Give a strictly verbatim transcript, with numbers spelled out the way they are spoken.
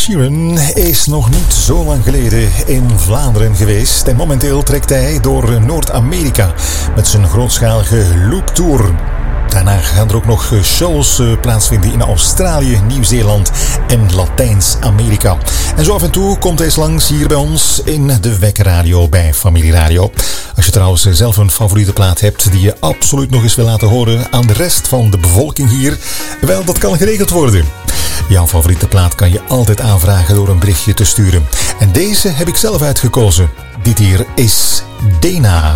Sheeran is nog niet zo lang geleden in Vlaanderen geweest en momenteel trekt hij door Noord-Amerika met zijn grootschalige Loop Tour. Daarna gaan er ook nog shows plaatsvinden in Australië, Nieuw-Zeeland en Latijns-Amerika. En zo af en toe komt hij eens langs hier bij ons in de Wekkerradio bij Familie Radio. Als je trouwens zelf een favoriete plaat hebt die je absoluut nog eens wil laten horen aan de rest van de bevolking hier, wel, dat kan geregeld worden. Jouw favoriete plaat kan je altijd aanvragen door een berichtje te sturen. En deze heb ik zelf uitgekozen. Dit hier is Dena.